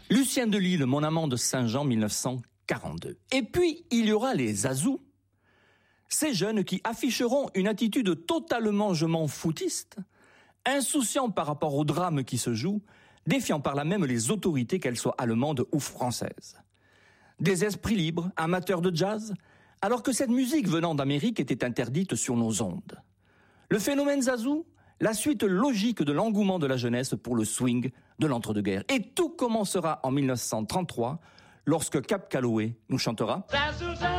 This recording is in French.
Lucien Delisle, Mon amant de Saint-Jean, 1942. Et puis, il y aura les Azous, ces jeunes qui afficheront une attitude totalement je m'en foutiste, insouciants par rapport au drame qui se joue, défiant par là même les autorités, qu'elles soient allemandes ou françaises. Des esprits libres, amateurs de jazz, alors que cette musique venant d'Amérique était interdite sur nos ondes. Le phénomène Zazou, la suite logique de l'engouement de la jeunesse pour le swing de l'entre-deux-guerres. Et tout commencera en 1933, lorsque Cab Calloway nous chantera